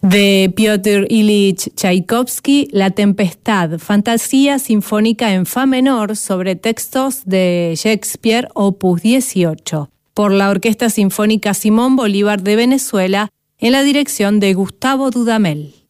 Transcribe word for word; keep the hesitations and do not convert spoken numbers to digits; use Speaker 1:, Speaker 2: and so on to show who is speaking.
Speaker 1: De Piotr Ilich Tchaikovsky, La Tempestad, fantasía sinfónica en fa menor sobre textos de Shakespeare, opus dieciocho, por la Orquesta Sinfónica Simón Bolívar de Venezuela, en la dirección de Gustavo Dudamel.